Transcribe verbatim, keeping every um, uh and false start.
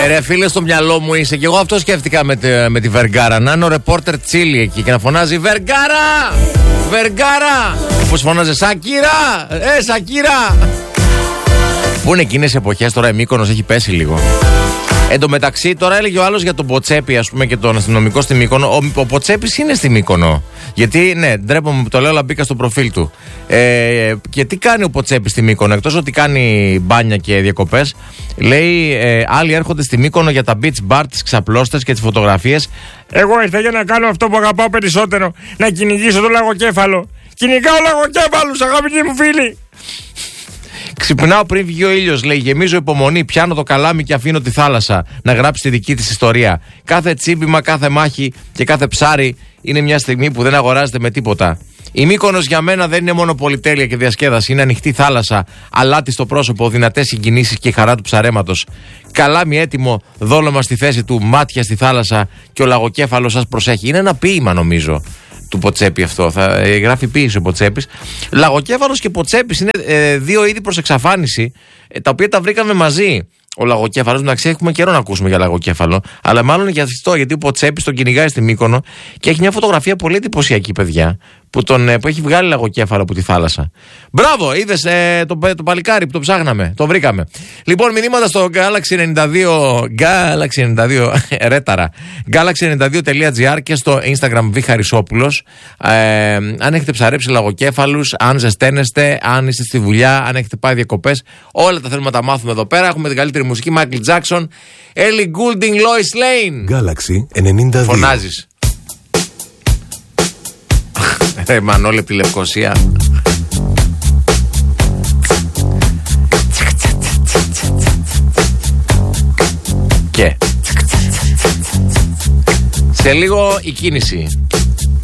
Ε, ρε φίλε, στο μυαλό μου είσαι. Και εγώ αυτό σκέφτηκα με τη, με τη Βεργάρα. Να είναι ο ρεπόρτερ Τσίλι εκεί και να φωνάζει Βεργάρα! Βεργάρα! Όπως φωνάζει Σακύρα! Ε, Σακύρα! Πού είναι εκείνες οι εποχές, τώρα η Μύκονος έχει πέσει λίγο. Εν τω μεταξύ, τώρα έλεγε ο άλλος για τον Ποτσέπη, ας πούμε, και τον αστυνομικό στη Μύκονο. Ο, ο Ποτσέπης είναι στη Μύκονο. Γιατί, ναι, ντρέπομαι που το λέω, αλλά μπήκα στο προφίλ του. Ε, και τι κάνει ο Ποτσέπης στη Μύκονο, εκτός ότι κάνει μπάνια και διακοπές, λέει ε, άλλοι έρχονται στη Μύκονο για τα beach bar, τις ξαπλώστες και τις φωτογραφίες. Εγώ ήρθα για να κάνω αυτό που αγαπάω περισσότερο, να κυνηγήσω το λαγοκέφαλο. Κυνηγάω λαγοκέφαλους, αγαπητοί μου φίλοι. Ξυπνάω πριν βγει ο ήλιος, λέει. Γεμίζω υπομονή. Πιάνω το καλάμι και αφήνω τη θάλασσα να γράψει τη δική της ιστορία. Κάθε τσίμπημα, κάθε μάχη και κάθε ψάρι είναι μια στιγμή που δεν αγοράζεται με τίποτα. Η Μύκονος για μένα δεν είναι μόνο πολυτέλεια και διασκέδαση. Είναι ανοιχτή θάλασσα, αλάτι στο πρόσωπο, δυνατές συγκινήσεις και η χαρά του ψαρέματος. Καλάμι έτοιμο, δόλωμα στη θέση του, μάτια στη θάλασσα και ο λαγοκέφαλος σας προσέχει. Είναι ένα ποίημα, νομίζω, του Ποτσέπη αυτό. Θα ε, γράφει ποίηση ο Ποτσέπης. Λαγοκέφαλος και Ποτσέπης είναι ε, δύο είδη προς εξαφάνιση, ε, τα οποία τα βρήκαμε μαζί. Ο λαγοκέφαλος, εντάξει, έχουμε καιρό να ακούσουμε για λαγοκέφαλο, αλλά μάλλον για αυτό, γιατί ο Ποτσέπης τον κυνηγάει στη Μύκονο και έχει μια φωτογραφία πολύ εντυπωσιακή, παιδιά, που, τον, που έχει βγάλει λαγοκέφαλο από τη θάλασσα. Μπράβο, είδες ε, το, το παλικάρι που το ψάχναμε, το βρήκαμε. Λοιπόν, μηνύματα στο Galaxy ενενήντα δύο, Galaxy ενενήντα δύο, ρέταρα, γκάλαξι ενενήντα δύο τελεία τζι άρ και στο Instagram Β Χαρισόπουλος. Ε, αν έχετε ψαρέψει λαγοκέφαλους, αν ζεσταίνεστε, αν είστε στη δουλειά, αν έχετε πάει διακοπές, όλα τα θέλουμε να τα μάθουμε εδώ πέρα. Έχουμε την καλύτερη μουσική, Michael Jackson, Ellie Goulding, Lois Lane. Galaxy ενενήντα δύο. Φωνάζεις. Ρε Μανώλη από τη Λευκοσία. Και σε λίγο η κίνηση.